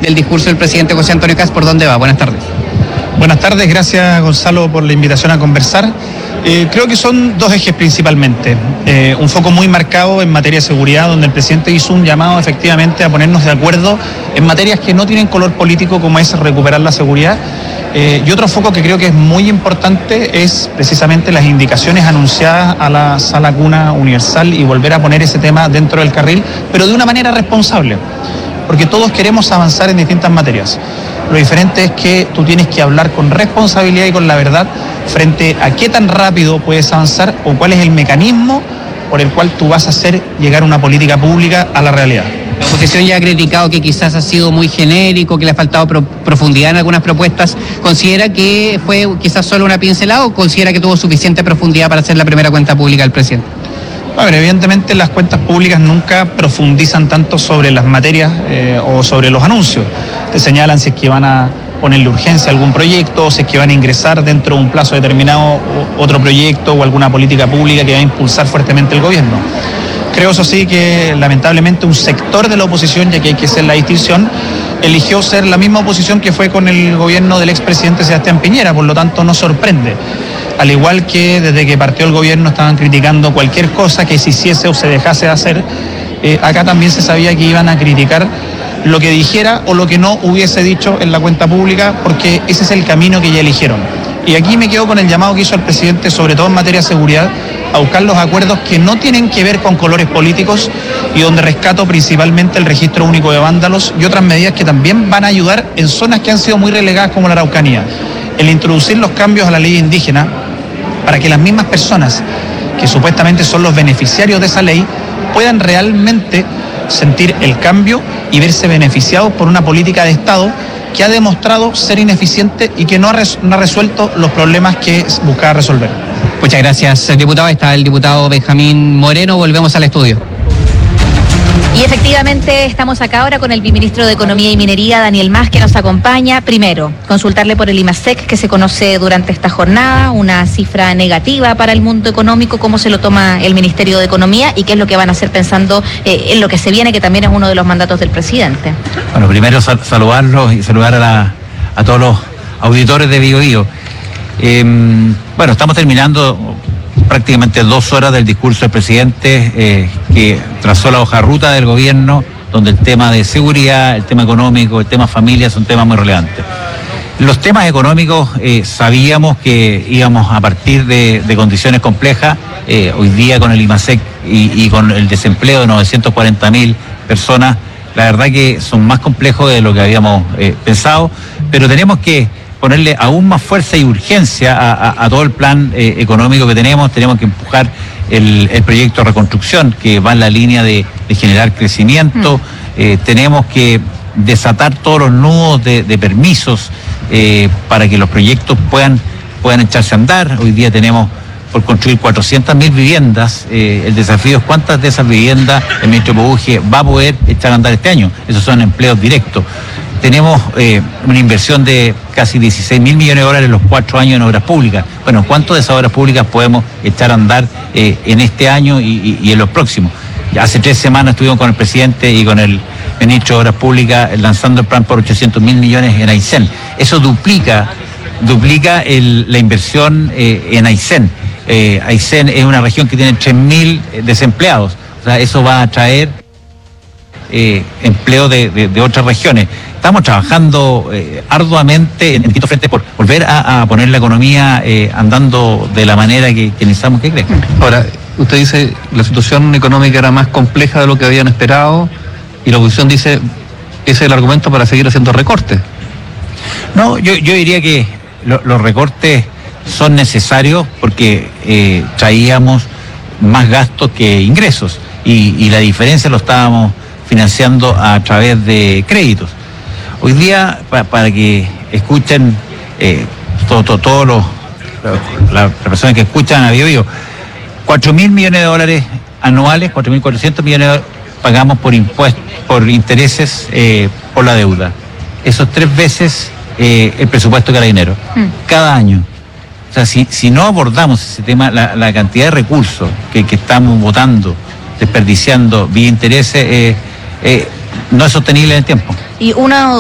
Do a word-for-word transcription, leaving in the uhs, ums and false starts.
del discurso del presidente José Antonio Kast, ¿por dónde va? Buenas tardes. Buenas tardes, gracias Gonzalo por la invitación a conversar. Eh, creo que son dos ejes principalmente. Eh, un foco muy marcado en materia de seguridad, donde el presidente hizo un llamado efectivamente a ponernos de acuerdo en materias que no tienen color político, como es recuperar la seguridad. Eh, y otro foco que creo que es muy importante es precisamente las indicaciones anunciadas a la Sala Cuna Universal y volver a poner ese tema dentro del carril, pero de una manera responsable, porque todos queremos avanzar en distintas materias. Lo diferente es que tú tienes que hablar con responsabilidad y con la verdad frente a qué tan rápido puedes avanzar o cuál es el mecanismo por el cual tú vas a hacer llegar una política pública a la realidad. La oposición ya ha criticado que quizás ha sido muy genérico, que le ha faltado pro- profundidad en algunas propuestas. ¿Considera que fue quizás solo una pincelada o considera que tuvo suficiente profundidad para hacer la primera cuenta pública del presidente? A ver, evidentemente las cuentas públicas nunca profundizan tanto sobre las materias eh, o sobre los anuncios. Te señalan si es que van a ponerle urgencia a algún proyecto, si es que van a ingresar dentro de un plazo determinado otro proyecto o alguna política pública que va a impulsar fuertemente el gobierno. Creo, eso sí, que lamentablemente un sector de la oposición, ya que hay que hacer la distinción, eligió ser la misma oposición que fue con el gobierno del expresidente Sebastián Piñera, por lo tanto no sorprende. Al igual que desde que partió el gobierno estaban criticando cualquier cosa que se hiciese o se dejase de hacer, eh, acá también se sabía que iban a criticar lo que dijera o lo que no hubiese dicho en la cuenta pública, porque ese es el camino que ya eligieron. Y aquí me quedo con el llamado que hizo el presidente, sobre todo en materia de seguridad, a buscar los acuerdos que no tienen que ver con colores políticos y donde rescato principalmente el registro único de vándalos y otras medidas que también van a ayudar en zonas que han sido muy relegadas como la Araucanía. El introducir los cambios a la ley indígena para que las mismas personas que supuestamente son los beneficiarios de esa ley puedan realmente sentir el cambio y verse beneficiados por una política de Estado que ha demostrado ser ineficiente y que no ha, res- no ha resuelto los problemas que buscaba resolver. Muchas gracias, diputado. Está el diputado Benjamín Moreno. Volvemos al estudio. Y efectivamente estamos acá ahora con el viceministro de Economía y Minería, Daniel Mas, que nos acompaña. Primero, consultarle por el IMASEC, que se conoce durante esta jornada, una cifra negativa para el mundo económico. ¿Cómo se lo toma el Ministerio de Economía y qué es lo que van a hacer pensando eh, en lo que se viene, que también es uno de los mandatos del presidente? Bueno, primero sal- saludarlos y saludar a, la, a todos los auditores de Bío Bío. Eh, bueno, estamos terminando prácticamente dos horas del discurso del presidente eh, que trazó la hoja de ruta del gobierno, donde el tema de seguridad, el tema económico, el tema familia son temas muy relevantes. Los temas económicos eh, sabíamos que íbamos a partir de, de condiciones complejas. Eh, hoy día con el IMASEC y, y con el desempleo de novecientas cuarenta mil personas, la verdad que son más complejos de lo que habíamos eh, pensado, pero tenemos que ponerle aún más fuerza y urgencia a, a, a todo el plan eh, económico que tenemos. Tenemos que empujar el, el proyecto de reconstrucción que va en la línea de, de generar crecimiento. Mm. Eh, tenemos que desatar todos los nudos de, de permisos eh, para que los proyectos puedan, puedan echarse a andar. Hoy día tenemos por construir cuatrocientas mil viviendas. Eh, el desafío es cuántas de esas viviendas el ministro Bouje va a poder echar a andar este año. Esos son empleos directos. Tenemos eh, una inversión de casi dieciséis mil millones de dólares en los cuatro años en obras públicas. Bueno, ¿cuánto de esas obras públicas podemos echar a andar eh, en este año y, y, y en los próximos? Hace tres semanas estuvimos con el presidente y con el ministro de Obras Públicas lanzando el plan por ochocientos mil millones en Aysén. Eso duplica, duplica el, la inversión eh, en Aysén. Eh, Aysén es una región que tiene tres mil desempleados. O sea, eso va a traer eh, empleo de, de, de otras regiones. Estamos trabajando eh, arduamente en distintos frentes por volver a, a poner la economía eh, andando de la manera que, que necesitamos que crezca. Ahora, usted dice la situación económica era más compleja de lo que habían esperado y la oposición dice ese es el argumento para seguir haciendo recortes. No, yo, yo diría que lo, los recortes son necesarios porque eh, traíamos más gastos que ingresos y, y la diferencia lo estábamos financiando a través de créditos. Hoy día, pa, para que escuchen eh, todos todo, todo los las personas que escuchan a Bío Bío, cuatro mil millones de dólares anuales, cuatro mil cuatrocientos millones de dólares pagamos por impuestos, por intereses eh, por la deuda. Eso es tres veces eh, el presupuesto de Carabineros, mm. cada año. O sea, si, si no abordamos ese tema, la, la cantidad de recursos que, que estamos botando, desperdiciando vía intereses, eh, eh, no es sostenible en el tiempo. Y una